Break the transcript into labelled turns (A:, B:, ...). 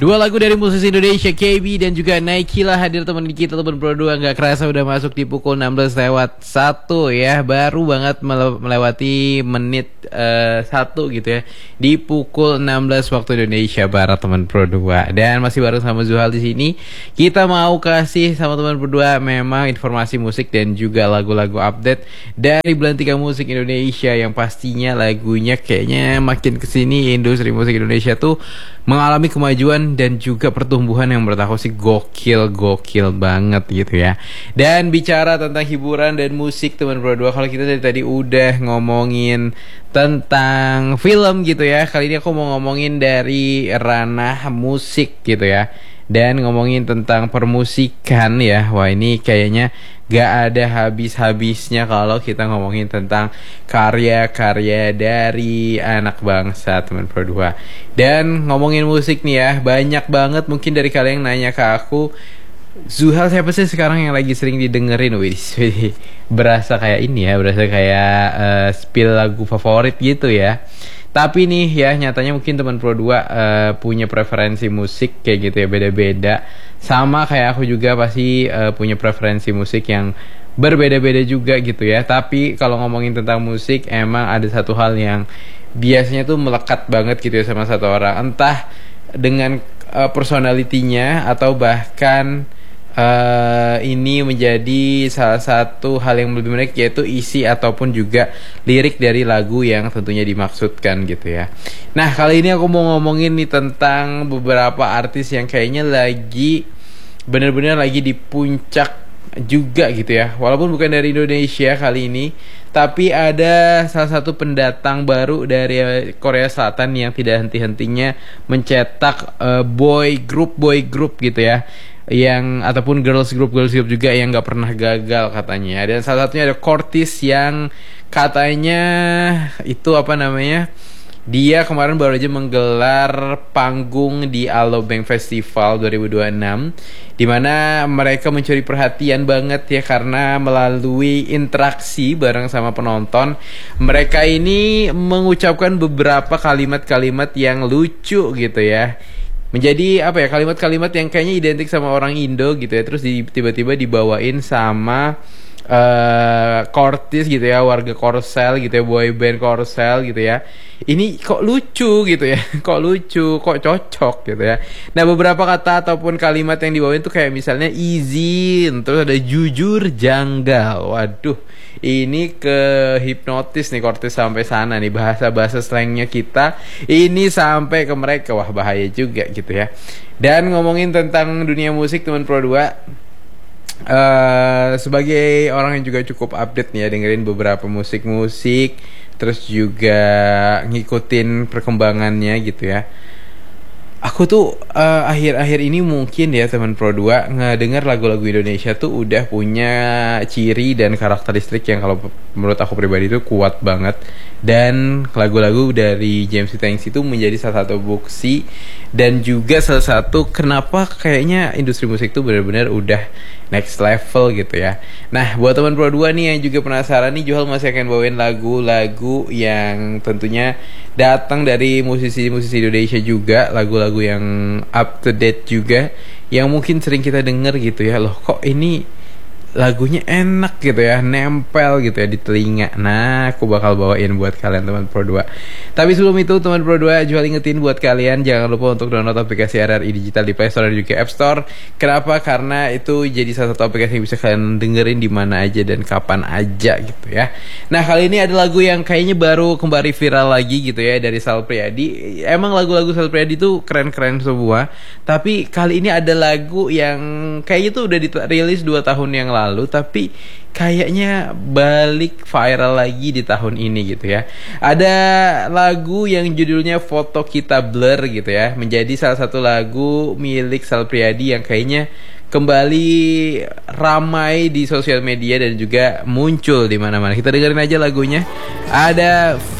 A: Dua lagu dari musisi Indonesia KB dan juga Naikila hadir teman kita teman berdua. Gak kerasa udah masuk di pukul 16:01 ya. Baru banget melewati menit 1 gitu ya. Di pukul 16 waktu Indonesia Barat teman berdua. Dan masih bareng sama Zuhal di sini. Kita mau kasih sama teman berdua memang informasi musik dan juga lagu-lagu update dari Belantika Musik Indonesia yang pastinya lagunya kayaknya makin kesini industri musik Indonesia tuh mengalami kemajuan dan juga pertumbuhan yang menurut aku sih gokil banget gitu ya. Dan bicara tentang hiburan dan musik teman berdua, kalau kita dari tadi udah ngomongin tentang film gitu ya, kali ini aku mau ngomongin dari ranah musik gitu ya. Dan ngomongin tentang permusikan ya. Wah ini kayaknya gak ada habis-habisnya kalau kita ngomongin tentang karya-karya dari anak bangsa teman berdua. Dan ngomongin musik nih ya, banyak banget mungkin dari kalian yang nanya ke aku, Zuhal siapa sih sekarang yang lagi sering didengerin? Wih, berasa kayak ini ya, berasa kayak spill lagu favorit gitu ya. Tapi nih ya nyatanya mungkin teman Pro 2 punya preferensi musik kayak gitu ya, beda-beda. Sama kayak aku juga pasti punya preferensi musik yang berbeda-beda juga gitu ya. Tapi kalau ngomongin tentang musik emang ada satu hal yang biasanya tuh melekat banget gitu ya sama satu orang. Entah dengan personalitinya atau bahkan ini menjadi salah satu hal yang lebih menarik, yaitu isi ataupun juga lirik dari lagu yang tentunya dimaksudkan gitu ya. Nah kali ini aku mau ngomongin nih tentang beberapa artis yang kayaknya lagi benar-benar lagi di puncak juga gitu ya. Walaupun bukan dari Indonesia kali ini, tapi ada salah satu pendatang baru dari Korea Selatan yang tidak henti-hentinya mencetak boy group gitu ya, yang ataupun girls group juga yang nggak pernah gagal katanya. Dan salah satunya ada Cortez yang katanya itu apa namanya, dia kemarin baru aja menggelar panggung di Alobank Festival 2026, dimana mereka mencuri perhatian banget ya karena melalui interaksi bareng sama penonton, mereka ini mengucapkan beberapa kalimat-kalimat yang lucu gitu ya. Menjadi apa ya, kalimat-kalimat yang kayaknya identik sama orang Indo gitu ya. Terus tiba-tiba dibawain sama Cortez gitu ya, warga Korsel gitu ya, boy band Korsel gitu ya. Ini kok lucu gitu ya, kok lucu, kok cocok gitu ya. Nah beberapa kata ataupun kalimat yang dibawain tuh kayak misalnya izin, terus ada jujur janggal. Waduh, ini ke hipnotis nih Cortez sampai sana nih, bahasa-bahasa slangnya kita ini sampai ke mereka. Wah bahaya juga gitu ya. Dan ngomongin tentang dunia musik teman Pro 2, sebagai orang yang juga cukup update nih ya, dengerin beberapa musik-musik, terus juga ngikutin perkembangannya gitu ya. Aku tuh akhir-akhir ini mungkin ya teman Pro 2 ngedenger lagu-lagu Indonesia tuh udah punya ciri dan karakteristik yang kalau menurut aku pribadi tuh kuat banget. Dan lagu-lagu dari James Thanks itu menjadi salah satu bukti dan juga salah satu kenapa kayaknya industri musik tuh benar-benar udah next level gitu ya. Nah buat teman Pro 2 nih yang juga penasaran nih, Johal masih akan bawain lagu-lagu yang tentunya datang dari musisi-musisi Indonesia juga, lagu-lagu yang up to date juga, yang mungkin sering kita denger gitu ya. Loh kok ini lagunya enak gitu ya, nempel gitu ya di telinga. Nah aku bakal bawain buat kalian teman Pro 2. Tapi sebelum itu teman Pro 2, Jual ingetin buat kalian jangan lupa untuk download aplikasi RRI Digital di Play Store dan juga App Store. Kenapa? Karena itu jadi salah satu aplikasi yang bisa kalian dengerin di mana aja dan kapan aja gitu ya. Nah kali ini ada lagu yang kayaknya baru kembali viral lagi gitu ya, dari Sal Priadi. Emang lagu-lagu Sal Priadi tuh keren-keren semua, tapi kali ini ada lagu yang kayaknya tuh udah dirilis 2 tahun yang lalu, tapi kayaknya balik viral lagi di tahun ini gitu ya. Ada lagu yang judulnya Foto Kita Blur gitu ya, menjadi salah satu lagu milik Sal Priadi yang kayaknya kembali ramai di sosial media dan juga muncul di mana-mana. Kita dengerin aja lagunya. Ada